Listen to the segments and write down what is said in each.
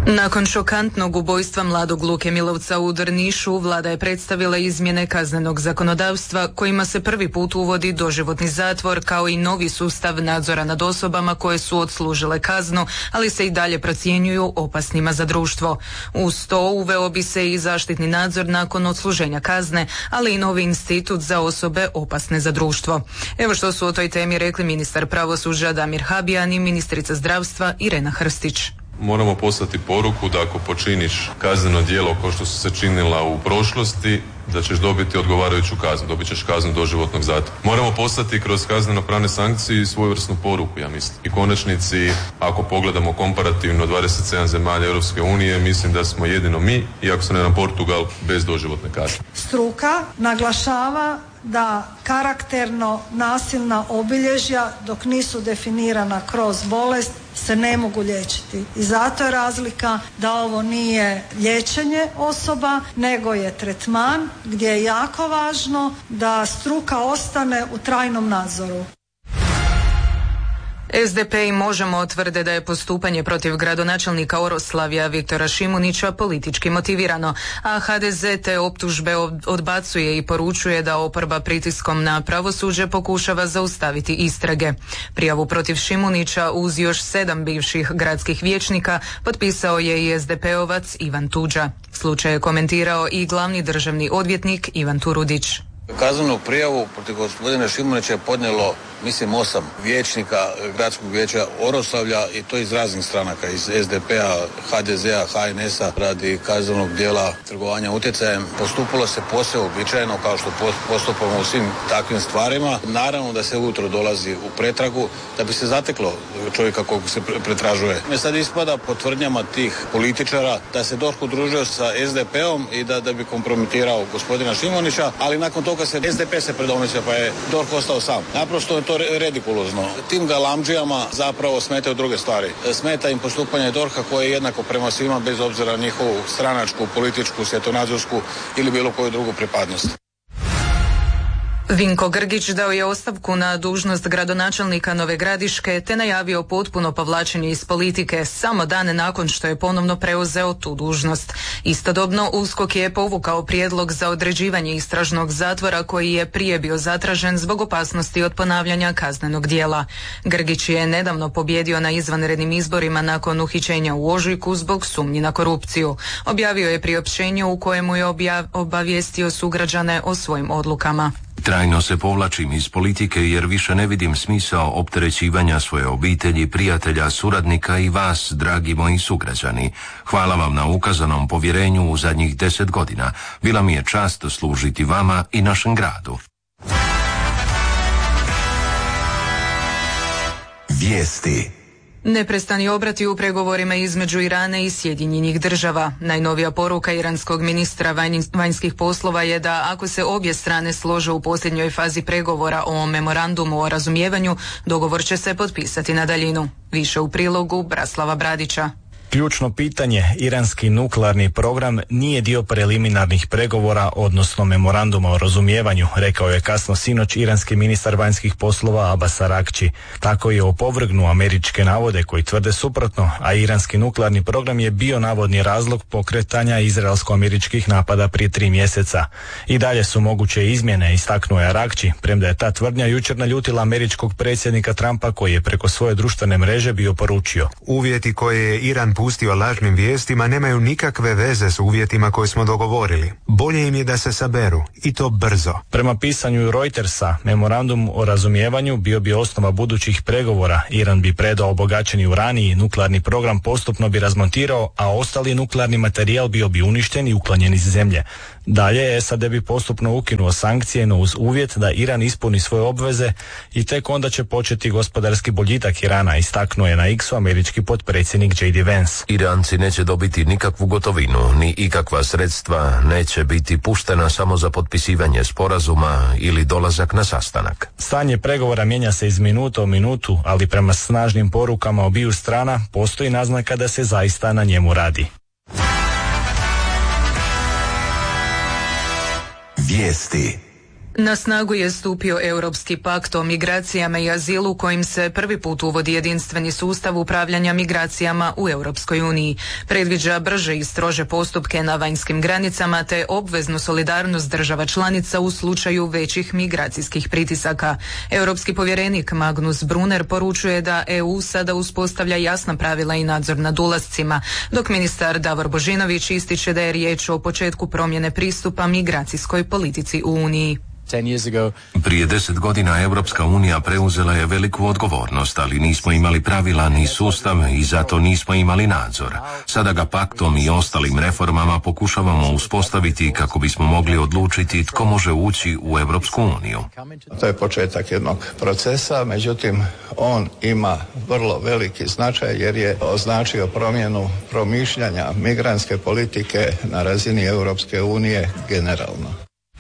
Nakon šokantnog ubojstva mladog Luke Milovca u Drnišu, vlada je predstavila izmjene kaznenog zakonodavstva kojima se prvi put uvodi doživotni zatvor kao i novi sustav nadzora nad osobama koje su odslužile kaznu, ali se i dalje procjenjuju opasnima za društvo. Uz to uveo bi se i zaštitni nadzor nakon odsluženja kazne, ali i novi institut za osobe opasne za društvo. Evo što su o toj temi rekli ministar pravosuđa Damir Habijan i ministrica zdravstva Irena Hrstić. Moramo poslati poruku da ako počiniš kazneno djelo kao što su se činila u prošlosti, da ćeš dobiti odgovarajuću kaznu, dobit ćeš kaznu doživotnog zatvora. Moramo poslati kroz kazneno-pravne sankcije svojevrsnu poruku, ja mislim. I konačnici, ako pogledamo komparativno 27 zemalja Europske unije, mislim da smo jedino mi, iako se ne nam Portugal, bez doživotne kazne. Struka naglašava da karakterno nasilna obilježja, dok nisu definirana kroz bolest, se ne mogu liječiti. I zato je razlika da ovo nije liječenje osoba, nego je tretman gdje je jako važno da struka ostane u trajnom nadzoru. SDP i Možemo tvrde da je postupanje protiv gradonačelnika Oroslavlja Viktora Šimunića politički motivirano, a HDZ te optužbe odbacuje i poručuje da oporba pritiskom na pravosuđe pokušava zaustaviti istrage. Prijavu protiv Šimunića uz još 7 bivših gradskih vijećnika potpisao je i SDP-ovac Ivan Tuđa. Slučaj je komentirao i glavni državni odvjetnik Ivan Turudić. Kaznenu prijavu protiv gospodina Šimunića je podnijelo, mislim, 8 vijećnika gradskog vijeća Oroslavlja i to iz raznih stranaka, iz SDP-a, HDZ-a, HNS-a radi kaznenog djela trgovanja utjecajem. Postupilo se posve uobičajeno kao što postupamo u svim takvim stvarima. Naravno da se ujutro dolazi u pretragu da bi se zateklo čovjeka kog se pretražuje. Sad ispada po tvrdnjama tih političara da se DORH udružio sa SDP-om i da bi kompromitirao gospodina Šimunića, ali nakon toga SDP se predomislio pa je DORH ostao sam. Naprosto je to redikulozno. Tim galamdžijama zapravo smetaju druge stvari. Smeta im postupanje DORH-a koje je jednako prema svima bez obzira na njihovu stranačku, političku, svjetonazorsku ili bilo koju drugu pripadnost. Vinko Grgić dao je ostavku na dužnost gradonačelnika Nove Gradiške te najavio potpuno povlačenje iz politike samo dane nakon što je ponovno preuzeo tu dužnost. Istodobno USKOK je povukao prijedlog za određivanje istražnog zatvora koji je prije bio zatražen zbog opasnosti od ponavljanja kaznenog djela. Grgić je nedavno pobjedio na izvanrednim izborima nakon uhićenja u ožujku zbog sumnji na korupciju. Objavio je priopćenje u kojemu je obavijestio sugrađane o svojim odlukama. Trajno se povlačim iz politike jer više ne vidim smisao opterećivanja svoje obitelji, prijatelja, suradnika i vas, dragi moji sugrađani. Hvala vam na ukazanom povjerenju u zadnjih 10 godina. Bila mi je čast služiti vama i našem gradu. Vijesti. Neprestani obrati u pregovorima između Irana i Sjedinjenih Država. Najnovija poruka iranskog ministra vanjskih poslova je da ako se obje strane slože u posljednjoj fazi pregovora o memorandumu o razumijevanju, dogovor će se potpisati na daljinu. Više u prilogu Braslava Bradića. Ključno pitanje, iranski nuklearni program nije dio preliminarnih pregovora, odnosno memoranduma o razumijevanju, rekao je kasno sinoć iranski ministar vanjskih poslova Abbas Araghchi. Tako je opovrgnuo američke navode koji tvrde suprotno, a iranski nuklearni program je bio navodni razlog pokretanja izraelsko-američkih napada prije 3 mjeseca. I dalje su moguće izmjene, istaknuo je Araghchi, premda je ta tvrdnja jučer naljutila američkog predsjednika Trumpa koji je preko svoje društvene mreže bio poručio: uvjeti koje je Iran pustio lažnim vijestima nemaju nikakve veze s uvjetima koje smo dogovorili. Bolje im je da se saberu, i to brzo. Prema pisanju Reutersa, memorandum o razumijevanju bio bi osnova budućih pregovora. Iran bi predao obogaćeni uran i nuklearni program postupno bi razmontirao, a ostali nuklearni materijal bio bi uništen i uklonjen iz zemlje. Dalje, SAD bi postupno ukinuo sankcije, no uz uvjet da Iran ispuni svoje obveze i tek onda će početi gospodarski boljitak Irana, istaknuo je na X-u američki potpredsjednik J.D. Vance. Iranci neće dobiti nikakvu gotovinu, ni ikakva sredstva, neće biti puštena samo za potpisivanje sporazuma ili dolazak na sastanak. Stanje pregovora mijenja se iz minuta u minutu, ali prema snažnim porukama obiju strana postoji naznaka da se zaista na njemu radi. Vijesti. Na snagu je stupio Europski pakt o migracijama i azilu kojim se prvi put uvodi jedinstveni sustav upravljanja migracijama u Europskoj uniji. Predviđa brže i strože postupke na vanjskim granicama te obveznu solidarnost država članica u slučaju većih migracijskih pritisaka. Europski povjerenik Magnus Brunner poručuje da EU sada uspostavlja jasna pravila i nadzor nad ulascima, dok ministar Davor Božinović ističe da je riječ o početku promjene pristupa migracijskoj politici u Uniji. Prije 10 godina Europska unija preuzela je veliku odgovornost, ali nismo imali pravila ni sustav i zato nismo imali nadzor. Sada ga paktom i ostalim reformama pokušavamo uspostaviti kako bismo mogli odlučiti tko može ući u Europsku uniju. To je početak jednog procesa, međutim on ima vrlo veliki značaj jer je označio promjenu promišljanja migrantske politike na razini Europske unije generalno.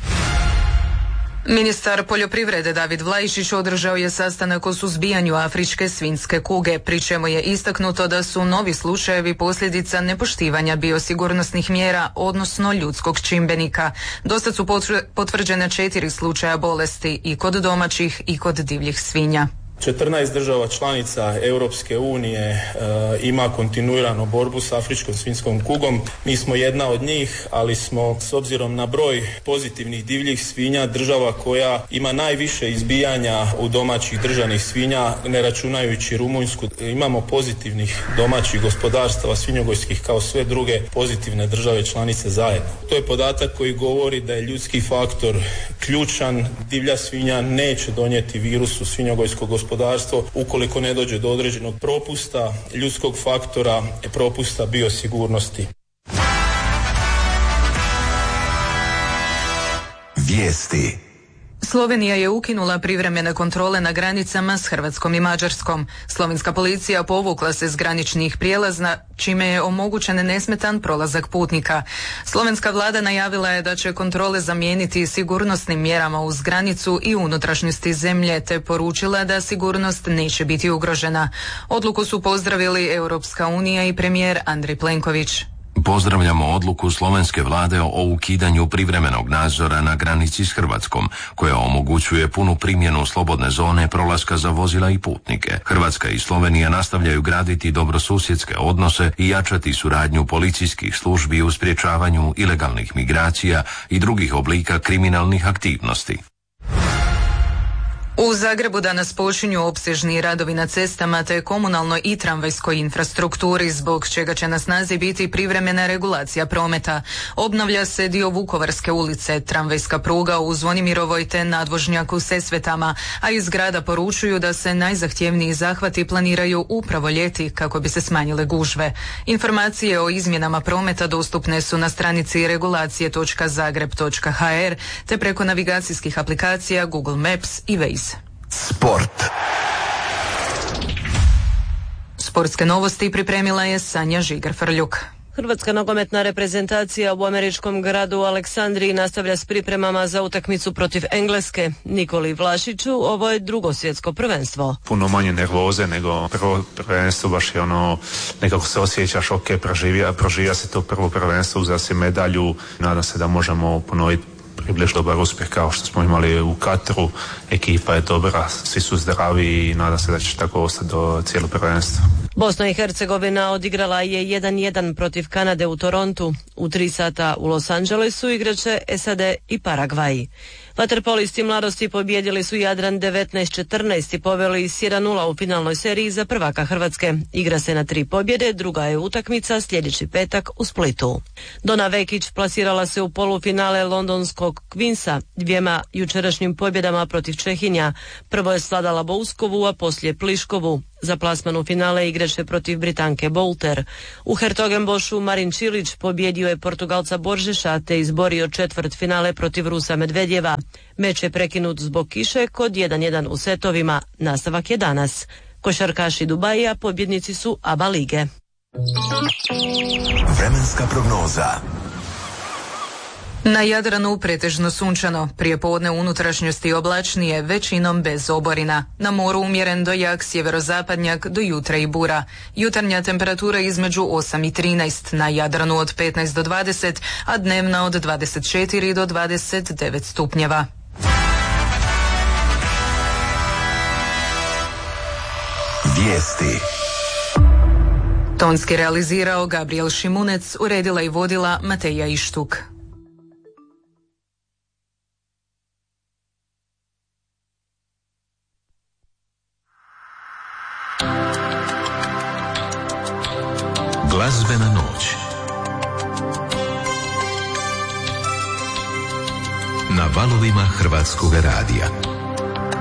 Ministar poljoprivrede David Vlaišić održao je sastanak o suzbijanju afričke svinjske kuge, pri čemu je istaknuto da su novi slučajevi posljedica nepoštivanja biosigurnosnih mjera, odnosno ljudskog čimbenika. Dosad su potvrđene 4 slučaja bolesti i kod domaćih i kod divljih svinja. 14 država članica Europske unije ima kontinuiranu borbu s afričkom svinjskom kugom. Mi smo jedna od njih, ali smo s obzirom na broj pozitivnih divljih svinja država koja ima najviše izbijanja u domaćih državnih svinja, ne računajući Rumunjsku. Imamo pozitivnih domaćih gospodarstava svinjogojskih kao sve druge pozitivne države članice zajedno. To je podatak koji govori da je ljudski faktor ključan. Divlja svinja neće donijeti virus u svinjogojsko gospodarstvo ukoliko ne dođe do određenog propusta ljudskog faktora, propusta biosigurnosti. Vijesti. Slovenija je ukinula privremene kontrole na granicama s Hrvatskom i Mađarskom. Slovenska policija povukla se s graničnih prijelaza, čime je omogućen nesmetan prolazak putnika. Slovenska vlada najavila je da će kontrole zamijeniti sigurnosnim mjerama uz granicu i unutrašnjosti zemlje, te poručila da sigurnost neće biti ugrožena. Odluku su pozdravili Europska unija i premijer Andrej Plenković. Pozdravljamo odluku slovenske vlade o ukidanju privremenog nadzora na granici s Hrvatskom, koja omogućuje punu primjenu slobodne zone prolaska za vozila i putnike. Hrvatska i Slovenija nastavljaju graditi dobrosusjedske odnose i jačati suradnju policijskih službi u sprječavanju ilegalnih migracija i drugih oblika kriminalnih aktivnosti. U Zagrebu danas počinju opsežni radovi na cestama te komunalnoj i tramvajskoj infrastrukturi, zbog čega će na snazi biti privremena regulacija prometa. Obnavlja se dio Vukovarske ulice, tramvajska pruga u Zvonimirovoj te nadvožnjak u Sesvetama, a iz grada poručuju da se najzahtjevniji zahvati planiraju upravo ljeti kako bi se smanjile gužve. Informacije o izmjenama prometa dostupne su na stranici regulacije.zagreb.hr te preko navigacijskih aplikacija Google Maps i Waze. Sport. Sportske novosti pripremila je Sanja Žigar-Frljuk. Hrvatska nogometna reprezentacija u američkom gradu Aleksandriji nastavlja s pripremama za utakmicu protiv Engleske. Nikoli Vlašiću, ovo je drugo svjetsko prvenstvo. Puno manje nervoze nego prvo prvenstvo, baš je nekako se osjećaš proživija se to prvo prvenstvo, uzeo si medalju. Nadam se da možemo ponoviti približ dobar uspjeh kao što smo imali u Katru. Ekipa je dobra, svi su zdravi i nadam se da će tako ostati do cijelo prvenstva. Bosna i Hercegovina odigrala je 1-1 protiv Kanade u Torontu. U 3 sata u Los Angelesu igraće SAD i Paragvaj. Vaterpolisti mladosti pobijedili su Jadran 19-14 i poveli s 1-0 u finalnoj seriji za prvaka Hrvatske. Igra se na 3 pobjede, druga je utakmica sljedeći petak u Splitu. Dona Vekić plasirala se u polufinale londonskog Queensa 2 jučerašnjim pobjedama protiv Čehinja. Prvo je svladala Bouskovu, a poslije Pliškovu. Za plasman u finale igraće protiv Britanke Bolter. U Hertogenbošu Marin Čilić pobjedio je Portugalca Boržeša te izborio četvrtfinale protiv Rusa Medvedjeva. Meč je prekinut zbog kiše kod 1-1 u setovima. Nastavak je danas. Košarkaši Dubaija pobjednici su ABA lige. Vremenska prognoza. Na Jadranu pretežno sunčano, prijepodne u unutrašnjosti oblačnije, većinom bez oborina. Na moru umjeren do jak sjeverozapadnjak, do jutra i bura. Jutarnja temperatura između 8 i 13, na Jadranu od 15 do 20, a dnevna od 24 do 29 stupnjeva. Vijesti. Tonski realizirao Gabriel Šimunec, uredila i vodila Mateja Ištuk. Glazbena noć na valovima Hrvatskog radija.